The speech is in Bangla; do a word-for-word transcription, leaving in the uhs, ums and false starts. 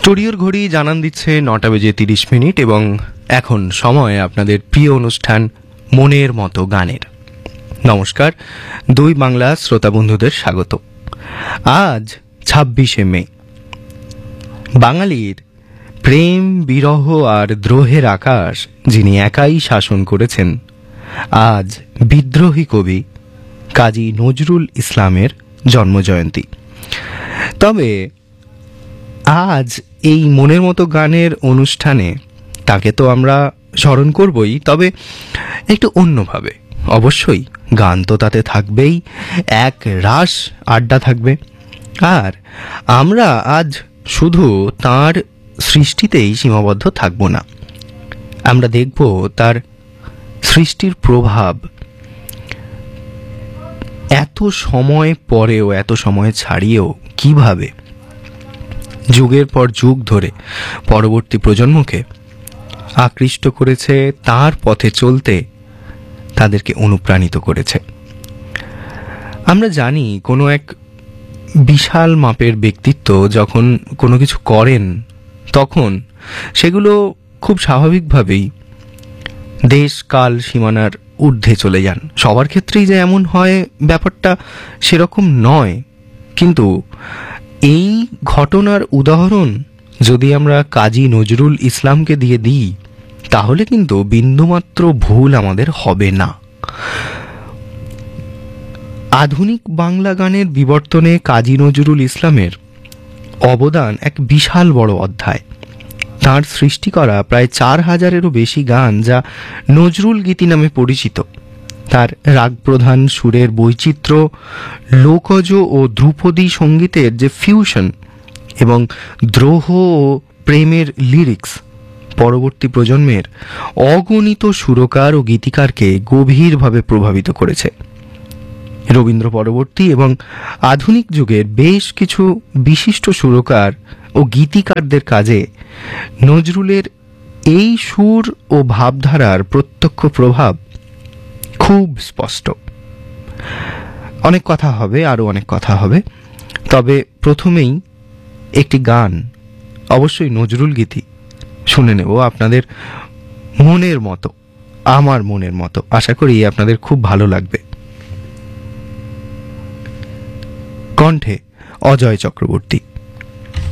স্টুডিওর ঘড়ি জানান দিচ্ছে নটা বেজে তিরিশ মিনিট এবং এখন সময় আপনাদের প্রিয় অনুষ্ঠান মনের মতো গানের। নমস্কার, দুই বাংলা শ্রোতা বন্ধুদের স্বাগত। আজ ছাব্বিশে মে, বাঙালির প্রেম বিরহ আর দ্রোহের আকাশ যিনি একাই শাসন করেছেন, আজ বিদ্রোহী কবি কাজী নজরুল ইসলামের জন্মজয়ন্তী। তবে আজ এই মনের মতো গানের অনুষ্ঠানে তাকে তো আমরা স্মরণ করবই, তবে একটু অন্যভাবে। অবশ্যই গান তো তাতে থাকবেই, এক রাস আড্ডা থাকবে। আর আমরা আজ শুধু তার সৃষ্টিতেই সীমাবদ্ধ থাকব না, আমরা দেখব তার সৃষ্টির প্রভাব এত সময় পরেও, এত সময় ছাড়িয়েও কিভাবে যুগের পর যুগ ধরে পরবর্তী প্রজন্মকে আকৃষ্ট করেছে, তার পথে চলতে তাদেরকে অনুপ্রাণিত করেছে। আমরা জানি কোনো এক বিশাল মাপের ব্যক্তিত্ব যখন কোনো কিছু করেন, তখন সেগুলো খুব স্বাভাবিকভাবেই দেশ কাল সীমানার ঊর্ধ্বে চলে যান। সবার ক্ষেত্রেই যে এমন হয় ব্যাপারটা সেরকম নয়, কিন্তু এই ঘটনার উদাহরণ যদি আমরা কাজী নজরুল ইসলামকে দিয়ে দিই, তাহলে কিন্তু বিন্দুমাত্র ভুল আমাদের হবে না। আধুনিক বাংলা গানের বিবর্তনে কাজী নজরুল ইসলামের অবদান এক বিশাল বড় অধ্যায়। তাঁর সৃষ্টি করা প্রায় চার হাজারেরও বেশি গান, যা নজরুল গীতি নামে পরিচিত, তার রাগপ্রধান সুরের বৈচিত্র্য, লোকজ ও ধ্রুপদী সঙ্গীতের যে ফিউশন এবং দ্রোহ ও প্রেমের লিরিক্স পরবর্তী প্রজন্মের অগণিত সুরকার ও গীতিকারকে গভীরভাবে প্রভাবিত করেছে। রবীন্দ্র পরবর্তী এবং আধুনিক যুগের বেশ কিছু বিশিষ্ট সুরকার ও গীতিকারদের কাজে নজরুলের এই সুর ও ভাবধারার প্রত্যক্ষ প্রভাব খুব স্পষ্ট। অনেক কথা হবে, আরও অনেক কথা হবে, তবে প্রথমেই একটি গান, অবশ্যই নজরুল গীতি শুনে নেব আপনাদের মনের মতো, আমার মনের মতো। আশা করি আপনাদের খুব ভালো লাগবে। কণ্ঠে অজয় চক্রবর্তী।